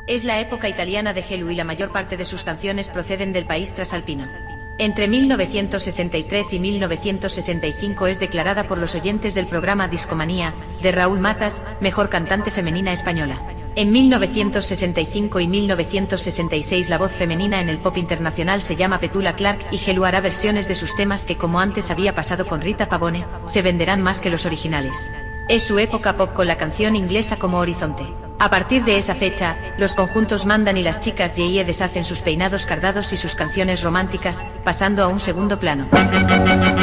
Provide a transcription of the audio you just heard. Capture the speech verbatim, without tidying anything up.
Es la época italiana de Gelu y la mayor parte de sus canciones proceden del país trasalpino. Entre mil novecientos sesenta y tres y mil novecientos sesenta y cinco es declarada por los oyentes del programa Discomanía, de Raúl Matas, mejor cantante femenina española. En mil novecientos sesenta y cinco y mil novecientos sesenta y seis la voz femenina en el pop internacional se llama Petula Clark y Gelu hará versiones de sus temas que, como antes había pasado con Rita Pavone, se venderán más que los originales. Es su época pop con la canción inglesa como Horizonte. A partir de esa fecha, los conjuntos mandan y las chicas Yeye deshacen sus peinados cardados y sus canciones románticas, pasando a un segundo plano.